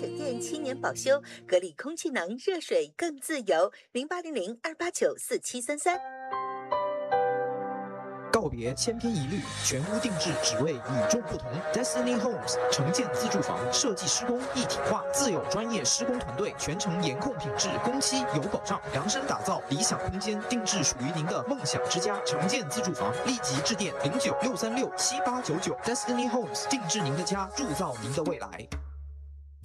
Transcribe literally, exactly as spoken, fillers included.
水电七年保修，格力空气能热水更自由。零八零零二八九四七三三。 告别千篇一律，全屋定制，只为与众不同。Destiny Homes 城建自住房设计施工一体化，自有专业施工团队，全程严控品质，工期有保障，量身打造理想空间，定制属于您的梦想之家。城建自住房，立即致电零九六三六七八九九。Destiny Homes 定制您的家，铸造您的未来。